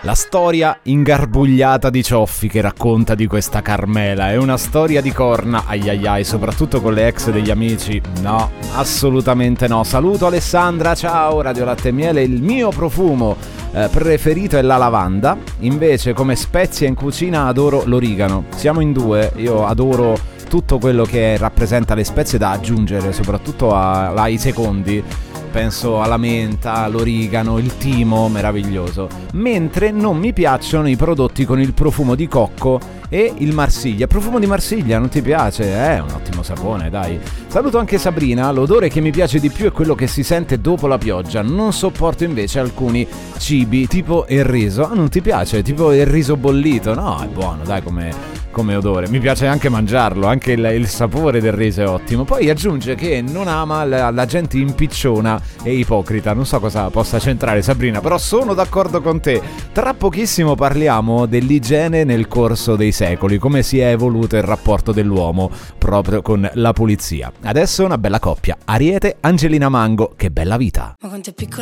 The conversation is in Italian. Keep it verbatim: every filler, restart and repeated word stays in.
La storia ingarbugliata di cioffi che racconta di questa Carmela è una storia di corna, ai ai ai, soprattutto con le ex degli amici. No, assolutamente no. Saluto Alessandra, ciao. Radio Latte e Miele, il mio profumo eh, preferito è la lavanda, invece come spezia in cucina adoro l'origano. Siamo in due, io adoro tutto quello che rappresenta le spezie da aggiungere, soprattutto a, ai secondi. Penso alla menta, l'origano, il timo, meraviglioso. Mentre non mi piacciono i prodotti con il profumo di cocco e il Marsiglia. Profumo di Marsiglia non ti piace? È un ottimo sapone, dai. Saluto anche Sabrina, l'odore che mi piace di più è quello che si sente dopo la pioggia. Non sopporto invece alcuni cibi, tipo il riso. Ah, non ti piace? Tipo il riso bollito? No, è buono, dai, come... come odore, mi piace anche mangiarlo, anche il, il sapore del riso è ottimo. Poi aggiunge che non ama la, la gente impicciona e ipocrita. Non so cosa possa c'entrare Sabrina, però sono d'accordo con te. Tra pochissimo parliamo dell'igiene nel corso dei secoli, come si è evoluto il rapporto dell'uomo proprio con la pulizia. Adesso una bella coppia, Ariete, Angelina Mango, che bella vita. Ma quanto è piccola